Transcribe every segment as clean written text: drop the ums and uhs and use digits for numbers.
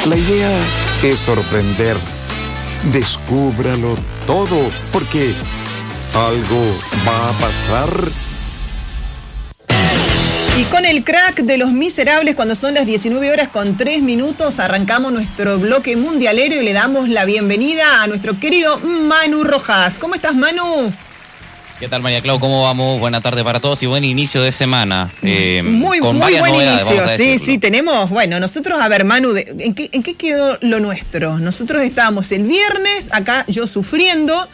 La idea es sorprender. Descúbralo todo, porque algo va a pasar. Y con el crack de Los Miserables, cuando son las 19:03, arrancamos nuestro bloque mundialero y le damos la bienvenida a nuestro querido Manu Rojas. ¿Cómo estás, Manu? ¿Qué tal, María Clau? ¿Cómo vamos? Buena tarde para todos y buen inicio de semana. Muy buen inicio. Sí, tenemos. Bueno, nosotros, a ver, Manu, ¿en qué quedó lo nuestro? Nosotros estábamos el viernes, acá yo sufriendo,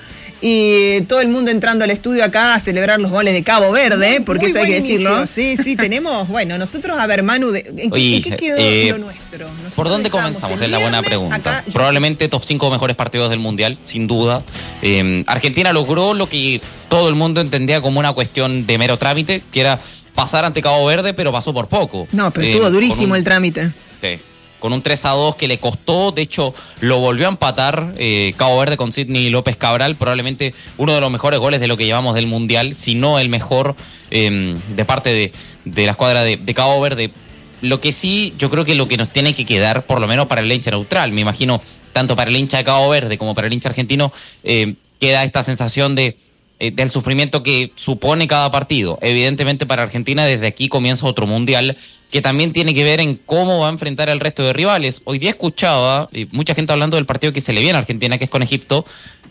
y todo el mundo entrando al estudio acá a celebrar los goles de Cabo Verde, porque eso hay que decirlo. Sí, tenemos. Bueno, nosotros, a ver, Manu, ¿en qué quedó lo nuestro? Nosotros ¿por dónde comenzamos? Es la buena pregunta. Probablemente top 5 mejores partidos del Mundial, sin duda. Argentina logró lo que todo el mundo entendía como una cuestión de mero trámite, que era pasar ante Cabo Verde, pero pasó por poco. No, pero estuvo durísimo el trámite. Sí. Con un 3-2 que le costó, de hecho lo volvió a empatar Cabo Verde con Sidney López Cabral, probablemente uno de los mejores goles de lo que llevamos del Mundial, si no el mejor de parte de la escuadra de Cabo Verde. Lo que sí, yo creo que lo que nos tiene que quedar, por lo menos para el hincha neutral, me imagino, tanto para el hincha de Cabo Verde como para el hincha argentino, queda esta sensación del sufrimiento que supone cada partido. Evidentemente para Argentina desde aquí comienza otro Mundial que también tiene que ver en cómo va a enfrentar al resto de rivales. Hoy día escuchaba mucha gente hablando del partido que se le viene a Argentina, que es con Egipto,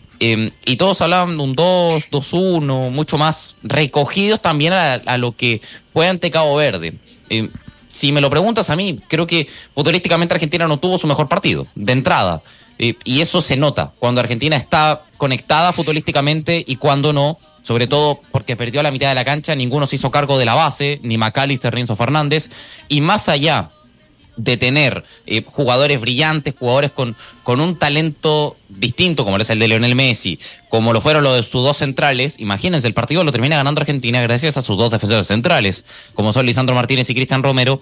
y todos hablaban de un 2-1, mucho más recogidos también a lo que fue ante Cabo Verde. Si me lo preguntas a mí, creo que futbolísticamente Argentina no tuvo su mejor partido, de entrada. Y eso se nota cuando Argentina está conectada futbolísticamente y cuando no, sobre todo porque perdió a la mitad de la cancha, ninguno se hizo cargo de la base, ni McAllister, ni Enzo Fernández, y más allá de tener jugadores brillantes, jugadores con un talento distinto, como es el de Lionel Messi, como lo fueron los de sus dos centrales, imagínense, el partido lo termina ganando Argentina gracias a sus dos defensores centrales, como son Lisandro Martínez y Cristian Romero.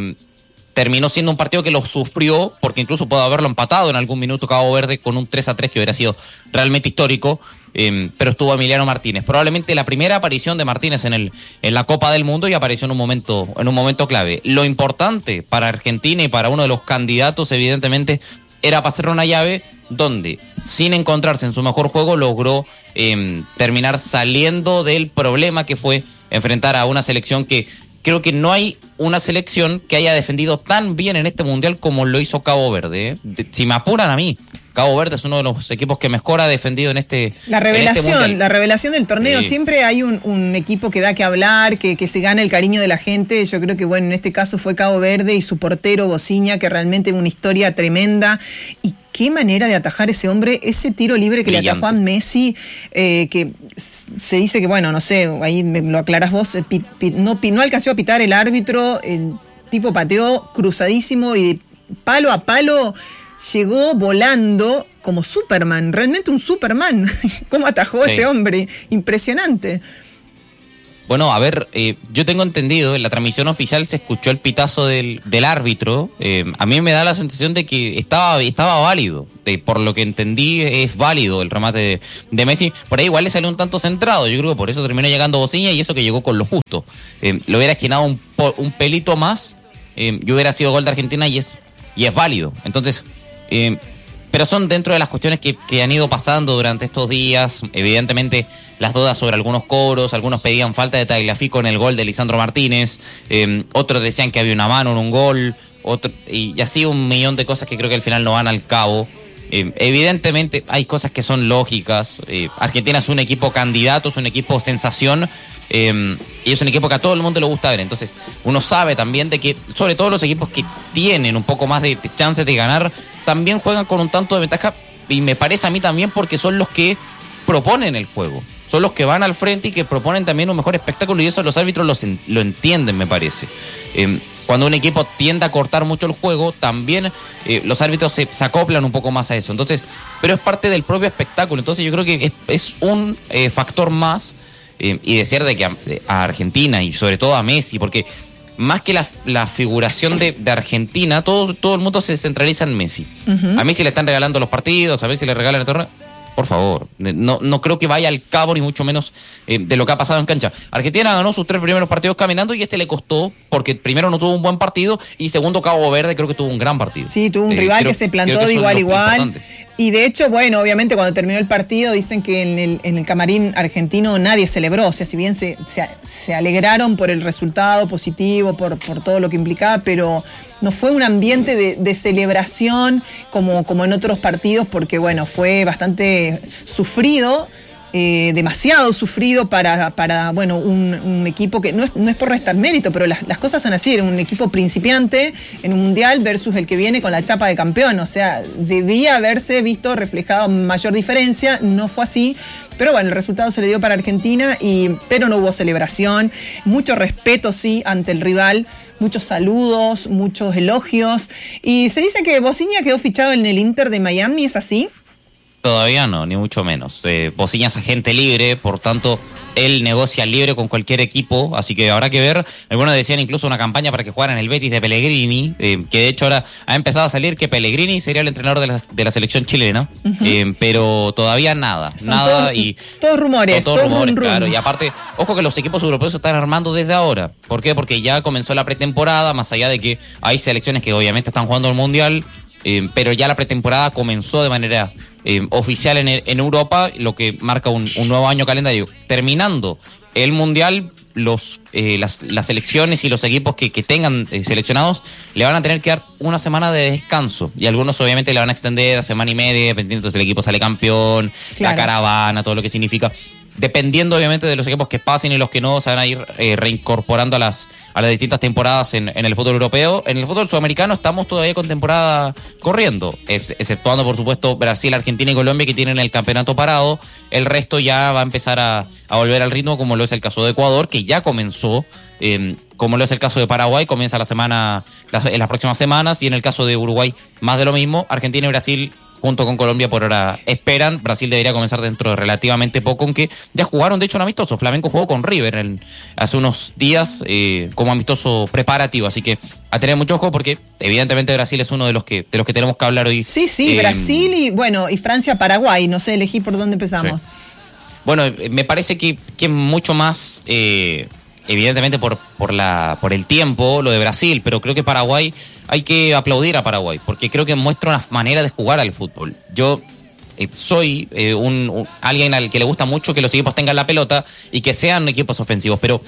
Terminó siendo un partido que lo sufrió, porque incluso pudo haberlo empatado en algún minuto Cabo Verde con un 3-3 que hubiera sido realmente histórico, pero estuvo Emiliano Martínez. Probablemente la primera aparición de Martínez en la Copa del Mundo, y apareció en un momento clave. Lo importante para Argentina y para uno de los candidatos, evidentemente, era pasar una llave donde, sin encontrarse en su mejor juego, logró terminar saliendo del problema que fue enfrentar a una selección que creo que no hay una selección que haya defendido tan bien en este Mundial como lo hizo Cabo Verde. Si me apuran a mí, Cabo Verde es uno de los equipos que mejor ha defendido en este Mundial. La revelación del torneo. Sí. Siempre hay un equipo que da que hablar, que se gana el cariño de la gente. Yo creo que, bueno, en este caso fue Cabo Verde y su portero Bociña, que realmente una historia tremenda. Y qué manera de atajar ese hombre, ese tiro libre que brillante le atajó a Messi, que se dice que, bueno, no sé, ahí me lo aclarás vos, no alcanzó a pitar el árbitro, el tipo pateó cruzadísimo y de palo a palo llegó volando como Superman, realmente un Superman. ¿Cómo atajó ese hombre? Impresionante. Bueno, a ver, yo tengo entendido, en la transmisión oficial se escuchó el pitazo del árbitro. A mí me da la sensación de que estaba válido. Por lo que entendí, es válido el remate de Messi. Por ahí igual le salió un tanto centrado. Yo creo que por eso terminó llegando Bociña, y eso que llegó con lo justo. Lo hubiera esquinado un pelito más, y hubiera sido gol de Argentina, y es válido. Entonces, pero son dentro de las cuestiones que han ido pasando durante estos días. Evidentemente, las dudas sobre algunos cobros, algunos pedían falta de Tagliafico en el gol de Lisandro Martínez, otros decían que había una mano en un gol, y así un millón de cosas que creo que al final no van al cabo. Evidentemente hay cosas que son lógicas. Argentina es un equipo candidato, es un equipo sensación, y es un equipo que a todo el mundo le gusta ver. Entonces uno sabe también de que, sobre todo los equipos que tienen un poco más de chances de ganar, también juegan con un tanto de ventaja, y me parece a mí también porque son los que proponen el juego, son los que van al frente y que proponen también un mejor espectáculo, y eso los árbitros lo entienden, me parece. Cuando un equipo tiende a cortar mucho el juego, también los árbitros se acoplan un poco más a eso. Entonces, pero es parte del propio espectáculo. Entonces yo creo que es un factor más, y decir de que a Argentina y sobre todo a Messi, porque más que la figuración de Argentina, todo el mundo se centraliza en Messi. Uh-huh. A Messi le están regalando los partidos, a Messi le regalan el torneo. Por favor, no creo que vaya al cabo ni mucho menos de lo que ha pasado en cancha. Argentina ganó sus 3 primeros partidos caminando y le costó porque primero no tuvo un buen partido y segundo Cabo Verde creo que tuvo un gran partido. Sí, tuvo un rival que se plantó de igual a igual. Y de hecho, bueno, obviamente cuando terminó el partido dicen que en el camarín argentino nadie celebró, o sea, si bien se alegraron por el resultado positivo, por todo lo que implicaba, pero no fue un ambiente de celebración como en otros partidos, porque bueno, fue bastante sufrido, demasiado sufrido para bueno, un equipo que no es por restar mérito, pero las cosas son así, era un equipo principiante en un mundial versus el que viene con la chapa de campeón, o sea, debía haberse visto reflejado mayor diferencia, no fue así, pero bueno, el resultado se le dio para Argentina, pero no hubo celebración, mucho respeto sí ante el rival, muchos saludos, muchos elogios, y se dice que Bociña quedó fichado en el Inter de Miami, ¿es así? Todavía no, ni mucho menos. Bociña es agente libre, por tanto, él negocia libre con cualquier equipo, así que habrá que ver. Algunos decían incluso una campaña para que jugara en el Betis de Pellegrini, que de hecho ahora ha empezado a salir que Pellegrini sería el entrenador de la selección chilena, pero todavía nada. Todos rumores, claro. Y aparte, ojo que los equipos europeos se están armando desde ahora. ¿Por qué? Porque ya comenzó la pretemporada, más allá de que hay selecciones que obviamente están jugando el Mundial, pero ya la pretemporada comenzó de manera oficial en Europa, lo que marca un nuevo año calendario. Terminando el Mundial, las selecciones y los equipos que tengan seleccionados le van a tener que dar una semana de descanso, y algunos obviamente le van a extender a semana y media, dependiendo si el equipo sale campeón, claro, la caravana, todo lo que significa. Dependiendo obviamente de los equipos que pasen y los que no, se van a ir reincorporando a las distintas temporadas en el fútbol europeo. En el fútbol sudamericano estamos todavía con temporada corriendo, exceptuando por supuesto Brasil, Argentina y Colombia, que tienen el campeonato parado. El resto ya va a empezar a volver al ritmo, como lo es el caso de Ecuador, que ya comenzó, como lo es el caso de Paraguay, comienza en las próximas semanas, y en el caso de Uruguay más de lo mismo. Argentina y Brasil junto con Colombia por ahora esperan. Brasil debería comenzar dentro de relativamente poco, aunque ya jugaron de hecho un amistoso. Flamengo jugó con River hace unos días como amistoso preparativo, así que a tener mucho ojo, porque evidentemente Brasil es uno de los que tenemos que hablar hoy. Sí, Brasil y Francia-Paraguay, no sé, elegí por dónde empezamos. Sí. Bueno, me parece que mucho más evidentemente por el tiempo, lo de Brasil, pero creo que Paraguay, hay que aplaudir a Paraguay, porque creo que muestra una manera de jugar al fútbol. Yo soy alguien al que le gusta mucho que los equipos tengan la pelota y que sean equipos ofensivos, pero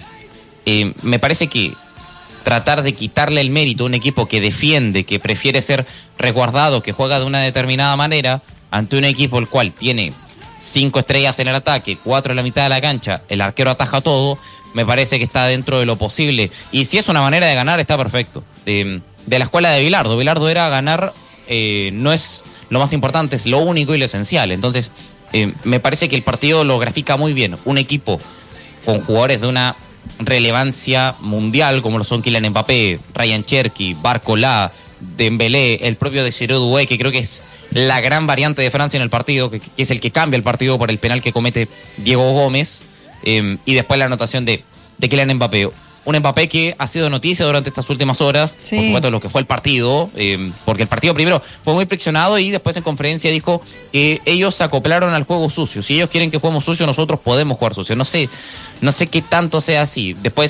me parece que tratar de quitarle el mérito a un equipo que defiende, que prefiere ser resguardado, que juega de una determinada manera, ante un equipo el cual tiene 5 estrellas en el ataque, 4 en la mitad de la cancha, el arquero ataja todo, me parece que está dentro de lo posible. Y si es una manera de ganar, está perfecto. De la escuela de Bilardo era ganar, no es lo más importante, es lo único y lo esencial. Entonces, me parece que el partido lo grafica muy bien. Un equipo con jugadores de una relevancia mundial, como lo son Kylian Mbappé, Ryan Cherki, Barcola, Dembélé, el propio Desiré Doué, que creo que es la gran variante de Francia en el partido, que es el que cambia el partido por el penal que comete Diego Gómez. Y después la anotación de Kylian Mbappé. Un Mbappé que ha sido noticia durante estas últimas horas, sí, por supuesto lo que fue el partido, porque el partido primero fue muy friccionado y después en conferencia dijo que ellos se acoplaron al juego sucio. Si ellos quieren que juguemos sucio, nosotros podemos jugar sucio. No sé qué tanto sea así. Después